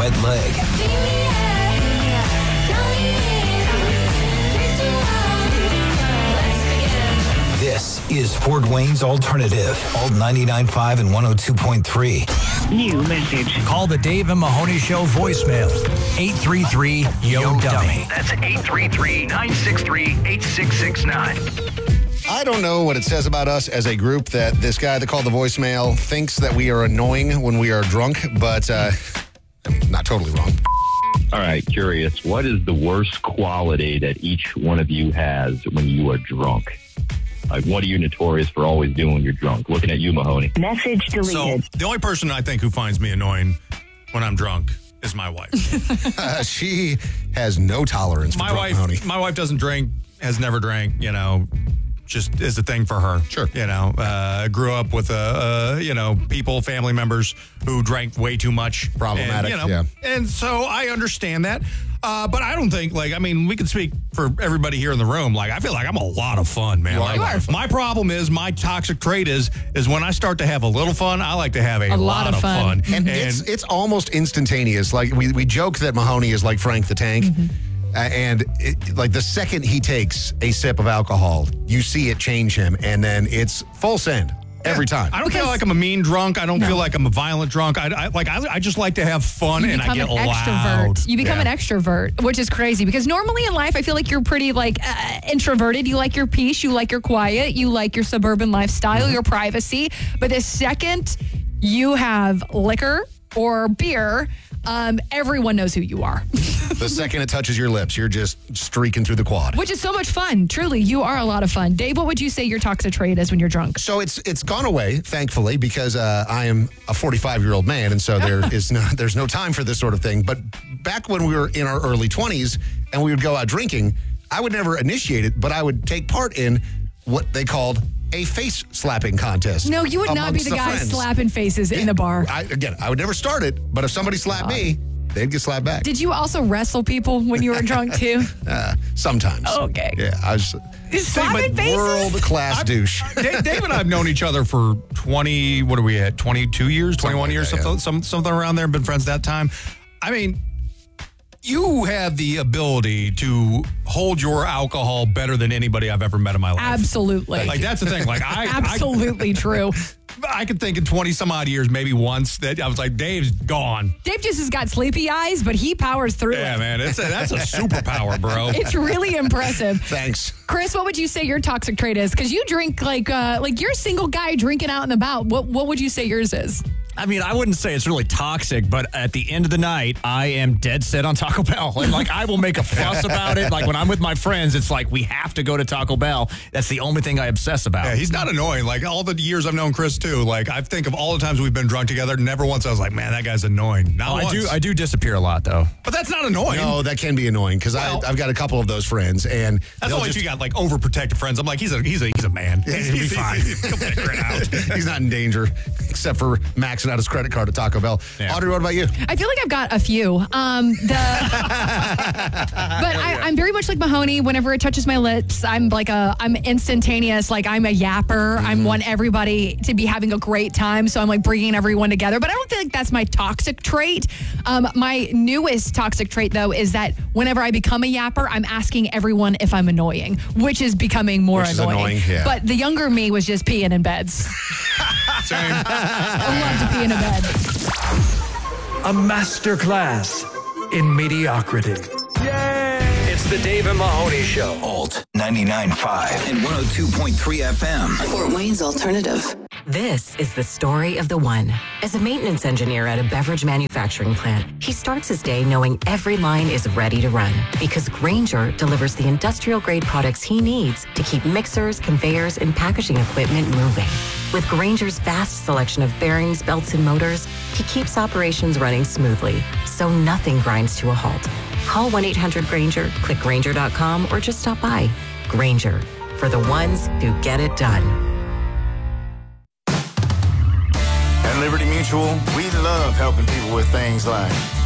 wet leg. This is Fort Wayne's Alternative, Alt 99.5 and 102.3. New message. Call the Dave and Mahoney Show voicemail. 833-YO-DUMMY. That's 833-963-8669. I don't know what it says about us as a group that this guy that called the voicemail thinks that we are annoying when we are drunk, but I mean, not totally wrong. All right, curious. What is the worst quality that each one of you has when you are drunk? Like, what are you notorious for always doing when you're drunk? Looking at you, Mahoney. Message deleted. So, the only person I think who finds me annoying when I'm drunk is my wife. She has no tolerance for drunk Mahoney. My wife doesn't drink, has never drank, just is a thing for her. Sure. Grew up with, people, family members who drank way too much. Problematic, and, yeah. And so I understand that. But I don't think, we can speak for everybody here in the room. I feel like I'm a lot of fun, man. You are a lot of fun. My problem is, my toxic trait is when I start to have a little fun, I like to have a lot of fun. And it's almost instantaneous. Like, we joke that Mahoney is like Frank the Tank. And the second he takes a sip of alcohol, you see it change him, and then it's full send every time. I don't feel like I'm a mean drunk. I don't feel like I'm a violent drunk. I just like to have fun, and I get loud. You become an extrovert, which is crazy because normally in life I feel like you're pretty introverted. You like your peace, you like your quiet, you like your suburban lifestyle, your privacy. But the second you have liquor or beer, everyone knows who you are. The second it touches your lips, you're just streaking through the quad. Which is so much fun. Truly, you are a lot of fun. Dave, what would you say your toxic trait is when you're drunk? So it's gone away, thankfully, because I am a 45-year-old man, and so there's no time for this sort of thing. But back when we were in our early 20s and we would go out drinking, I would never initiate it, but I would take part in what they called a face slapping contest. No, you would not be the guy slapping faces in the bar. I would never start it, but if somebody slapped me, they'd get slapped back. Did you also wrestle people when you were drunk too? Sometimes. Okay. Yeah, I was slapping faces? World-class douche. Dave and I have known each other for 20, what are we at, 22 years, 21 years, something around there, been friends that time. I mean, you have the ability to hold your alcohol better than anybody I've ever met in my life. Absolutely. That's the thing. Absolutely true. I could think in 20 some odd years, maybe once, that I was like, Dave's gone. Dave just has got sleepy eyes, but he powers through it. Yeah, man. That's a superpower, bro. It's really impressive. Thanks. Chris, what would you say your toxic trait is? Because you drink like you're a single guy drinking out and about. What would you say yours is? I mean, I wouldn't say it's really toxic, but at the end of the night, I am dead set on Taco Bell. And I will make a fuss about it. When I'm with my friends, it's like, we have to go to Taco Bell. That's the only thing I obsess about. Yeah, he's not annoying. All the years I've known Chris, too. I think of all the times we've been drunk together, never once I was like, man, that guy's annoying. Not once. I do disappear a lot, though. But that's not annoying. No, that can be annoying, because I've got a couple of those friends, and that's why you got overprotective friends. I'm like, he's a man. He'll be fine. He'll figure it out. He's not in danger, except for maxing out his credit card at Taco Bell. Yeah. Audrey, what about you? I feel like I've got a few. But I'm very much like Mahoney. Whenever it touches my lips, I'm instantaneous. I'm a yapper. I want everybody to be having a great time. So I'm bringing everyone together. But I don't think that's my toxic trait. My newest toxic trait, though, is that whenever I become a yapper, I'm asking everyone if I'm annoying, which is becoming more annoying. Yeah. But the younger me was just peeing in beds. Same. I love to pee in a bed. A masterclass in mediocrity. Yay! It's the Dave and Mahoney Show. Alt 99.5 and 102.3 FM. Fort Wayne's Alternative. This is the story of the one. As a maintenance engineer at a beverage manufacturing plant, he starts his day knowing every line is ready to run because Grainger delivers the industrial-grade products he needs to keep mixers, conveyors, and packaging equipment moving. With Grainger's vast selection of bearings, belts, and motors, he keeps operations running smoothly, so nothing grinds to a halt. Call 1-800-GRAINGER, click Grainger.com, or just stop by. Grainger, for the ones who get it done. At Liberty Mutual, we love helping people with things like